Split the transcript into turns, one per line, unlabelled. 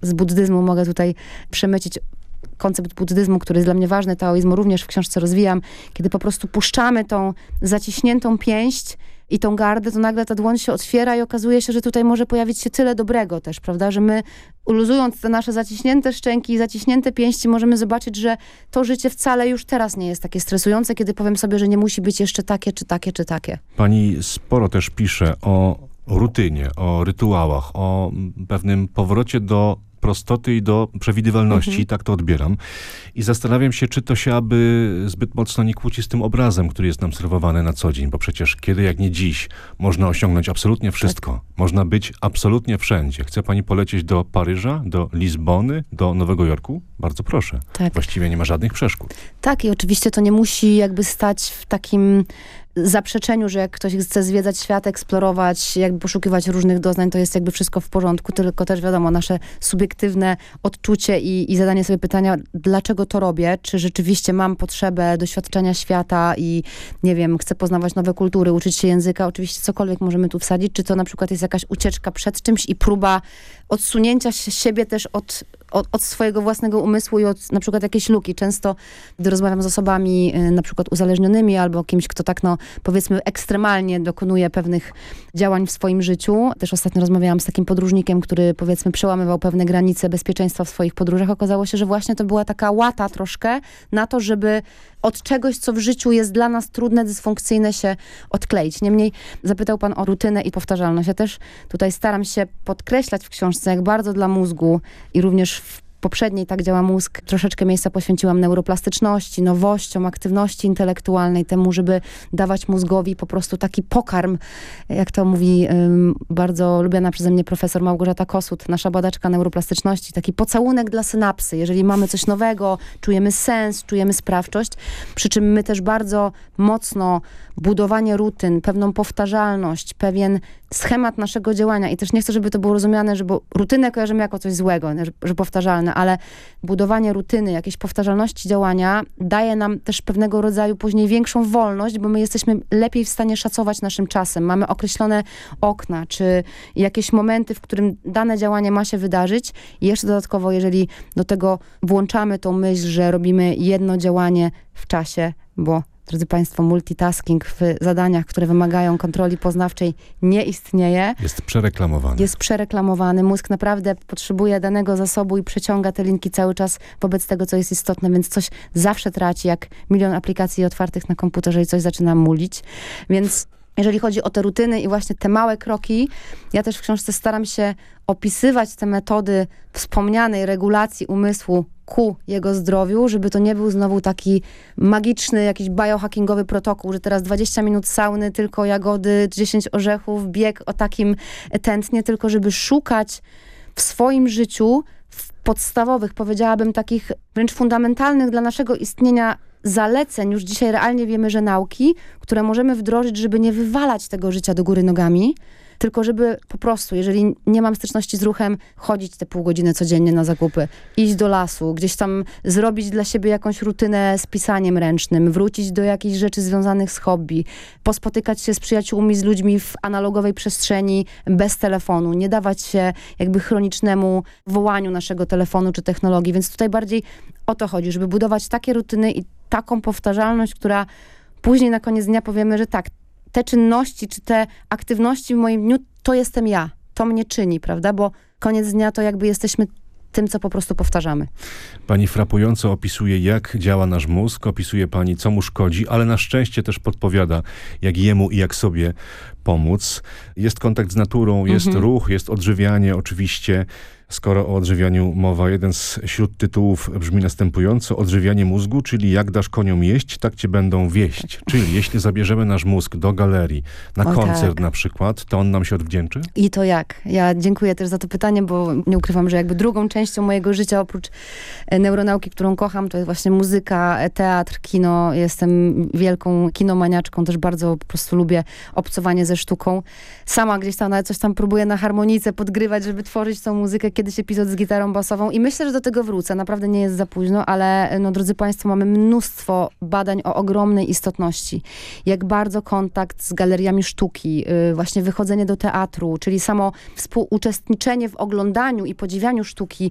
z buddyzmu mogę tutaj przemycić koncept buddyzmu, który jest dla mnie ważny, taoizmu również w książce rozwijam, kiedy po prostu puszczamy tą zaciśniętą pięść i tą gardę, to nagle ta dłoń się otwiera i okazuje się, że tutaj może pojawić się tyle dobrego też, prawda, że my luzując te nasze zaciśnięte szczęki i zaciśnięte pięści możemy zobaczyć, że to życie wcale już teraz nie jest takie stresujące, kiedy powiem sobie, że nie musi być jeszcze takie, czy takie, czy takie.
Pani sporo też pisze o rutynie, o rytuałach, o pewnym powrocie do prostoty i do przewidywalności, tak to odbieram. I zastanawiam się, czy to się aby zbyt mocno nie kłóci z tym obrazem, który jest nam serwowany na co dzień, bo przecież kiedy jak nie dziś można osiągnąć absolutnie wszystko. Tak. Można być absolutnie wszędzie. Chce pani polecieć do Paryża, do Lizbony, do Nowego Jorku? Bardzo proszę. Tak. Właściwie nie ma żadnych przeszkód.
Tak i oczywiście to nie musi jakby stać w takim zaprzeczeniu, że jak ktoś chce zwiedzać świat, eksplorować, jakby poszukiwać różnych doznań, to jest jakby wszystko w porządku, tylko też wiadomo, nasze subiektywne odczucie i zadanie sobie pytania, dlaczego to robię, czy rzeczywiście mam potrzebę doświadczenia świata i nie wiem, chcę poznawać nowe kultury, uczyć się języka, oczywiście cokolwiek możemy tu wsadzić, czy to na przykład jest jakaś ucieczka przed czymś i próba odsunięcia siebie też od swojego własnego umysłu i od na przykład jakiejś luki. Często, gdy rozmawiam z osobami na przykład uzależnionymi albo kimś, kto tak powiedzmy ekstremalnie dokonuje pewnych działań w swoim życiu. Też ostatnio rozmawiałam z takim podróżnikiem, który powiedzmy przełamywał pewne granice bezpieczeństwa w swoich podróżach. Okazało się, że właśnie to była taka łata troszkę na to, żeby od czegoś, co w życiu jest dla nas trudne, dysfunkcyjne się odkleić. Niemniej zapytał pan o rutynę i powtarzalność. Ja też tutaj staram się podkreślać w książce, jak bardzo dla mózgu i również w poprzedniej Tak działa mózg troszeczkę miejsca poświęciłam neuroplastyczności, nowościom, aktywności intelektualnej, temu, żeby dawać mózgowi po prostu taki pokarm, jak to mówi bardzo lubiana przeze mnie profesor Małgorzata Kosut, nasza badaczka neuroplastyczności, taki pocałunek dla synapsy. Jeżeli mamy coś nowego, czujemy sens, czujemy sprawczość, przy czym my też bardzo mocno budowanie rutyn, pewną powtarzalność, pewien schemat naszego działania i też nie chcę, żeby to było rozumiane, że bo rutynę kojarzymy jako coś złego, że powtarzalne, ale budowanie rutyny, jakiejś powtarzalności działania daje nam też pewnego rodzaju później większą wolność, bo my jesteśmy lepiej w stanie szacować naszym czasem. Mamy określone okna, czy jakieś momenty, w którym dane działanie ma się wydarzyć i jeszcze dodatkowo, jeżeli do tego włączamy tą myśl, że robimy jedno działanie w czasie, bo drodzy państwo, multitasking w zadaniach, które wymagają kontroli poznawczej nie istnieje.
Jest przereklamowany.
Jest przereklamowany. Mózg naprawdę potrzebuje danego zasobu i przeciąga te linki cały czas wobec tego, co jest istotne, więc coś zawsze traci, jak milion aplikacji otwartych na komputerze i coś zaczyna mulić. Więc jeżeli chodzi o te rutyny i właśnie te małe kroki, ja też w książce staram się opisywać te metody wspomnianej regulacji umysłu ku jego zdrowiu, żeby to nie był znowu taki magiczny, jakiś biohackingowy protokół, że teraz 20 minut sauny, tylko jagody, 10 orzechów, bieg o takim tętnie, tylko żeby szukać w swoim życiu w podstawowych, powiedziałabym takich wręcz fundamentalnych dla naszego istnienia zaleceń, już dzisiaj realnie wiemy, że nauki, które możemy wdrożyć, żeby nie wywalać tego życia do góry nogami, tylko żeby po prostu, jeżeli nie mam styczności z ruchem, chodzić te pół godziny codziennie na zakupy, iść do lasu, gdzieś tam zrobić dla siebie jakąś rutynę z pisaniem ręcznym, wrócić do jakichś rzeczy związanych z hobby, pospotykać się z przyjaciółmi, z ludźmi w analogowej przestrzeni, bez telefonu, nie dawać się jakby chronicznemu wołaniu naszego telefonu czy technologii, więc tutaj bardziej o to chodzi, żeby budować takie rutyny i taką powtarzalność, która później na koniec dnia powiemy, że tak, te czynności, czy te aktywności w moim dniu, to jestem ja. To mnie czyni, prawda? Bo koniec dnia to jakby jesteśmy tym, co po prostu powtarzamy.
Pani frapująco opisuje, jak działa nasz mózg, opisuje pani, co mu szkodzi, ale na szczęście też podpowiada, jak jemu i jak sobie pomóc. Jest kontakt z naturą, jest ruch, jest odżywianie oczywiście. Skoro o odżywianiu mowa, jeden z tytułów brzmi następująco: odżywianie mózgu, czyli jak dasz koniom jeść, tak cię będą wieść. Czyli jeśli zabierzemy nasz mózg do galerii, na koncert na przykład, to on nam się odwdzięczy?
I to jak? Ja dziękuję też za to pytanie, bo nie ukrywam, że jakby drugą częścią mojego życia, oprócz neuronauki, którą kocham, to jest właśnie muzyka, teatr, kino. Jestem wielką kinomaniaczką, też bardzo po prostu lubię obcowanie ze sztuką. Sama gdzieś tam nawet coś tam próbuję na harmonice podgrywać, żeby tworzyć tą muzykę, kiedyś epizod z gitarą basową i myślę, że do tego wrócę. Naprawdę nie jest za późno, ale no, drodzy państwo, mamy mnóstwo badań o ogromnej istotności. Jak bardzo kontakt z galeriami sztuki, właśnie wychodzenie do teatru, czyli samo współuczestniczenie w oglądaniu i podziwianiu sztuki